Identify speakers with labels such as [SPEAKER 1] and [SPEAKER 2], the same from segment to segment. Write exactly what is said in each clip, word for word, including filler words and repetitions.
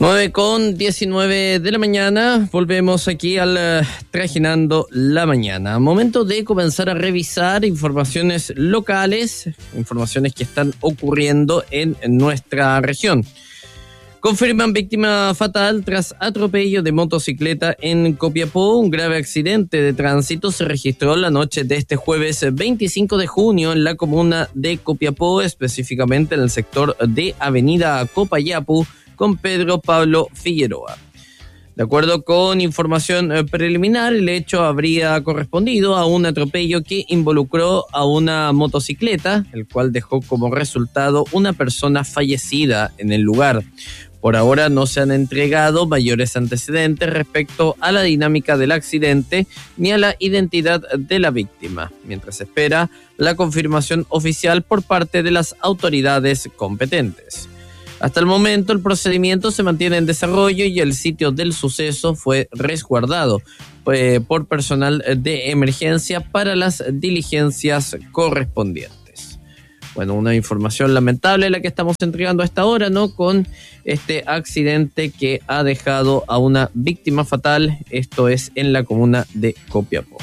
[SPEAKER 1] nueve con diecinueve de la mañana, volvemos aquí al uh, Trajinando la Mañana. Momento de comenzar a revisar informaciones locales, informaciones que están ocurriendo en, en nuestra región. Confirman víctima fatal tras atropello de motocicleta en Copiapó. Un grave accidente de tránsito se registró la noche de este jueves veinticinco de junio en la comuna de Copiapó, específicamente en el sector de Avenida Copayapu, con Pedro Pablo Figueroa. De acuerdo con información preliminar, el hecho habría correspondido a un atropello que involucró a una motocicleta, el cual dejó como resultado una persona fallecida en el lugar. Por ahora no se han entregado mayores antecedentes respecto a la dinámica del accidente ni a la identidad de la víctima, mientras se espera la confirmación oficial por parte de las autoridades competentes. Hasta el momento el procedimiento se mantiene en desarrollo y el sitio del suceso fue resguardado eh, por personal de emergencia para las diligencias correspondientes. Bueno, una información lamentable la que estamos entregando a esta hora, ¿no? Con este accidente que ha dejado a una víctima fatal, esto es en la comuna de Copiapó.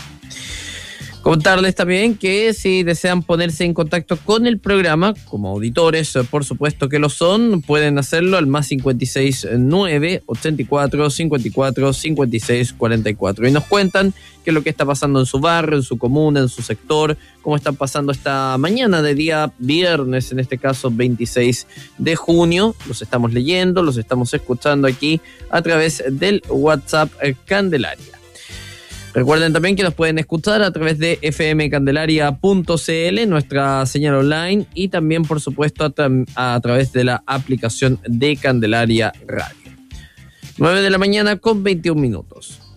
[SPEAKER 1] Contarles también que si desean ponerse en contacto con el programa, como auditores, por supuesto que lo son, pueden hacerlo al más cinco seis nueve, ochenta y cuatro, cincuenta y cuatro, cincuenta y seis, cuarenta y cuatro. Y nos cuentan qué es lo que está pasando en su barrio, en su comuna, en su sector, cómo están pasando esta mañana de día viernes, en este caso veintiséis de junio. Los estamos leyendo, los estamos escuchando aquí a través del WhatsApp Candelaria. Recuerden también que nos pueden escuchar a través de f m candelaria punto c l, nuestra señal online, y también, por supuesto, a, tra- a través de la aplicación de Candelaria Radio. nueve de la mañana con veintiún minutos.